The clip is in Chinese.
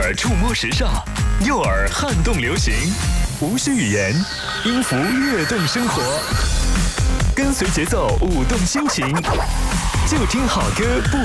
触摸时尚，右耳撼动流行，无需语言，音符跃动生活，跟随节奏舞动心情，就听好歌不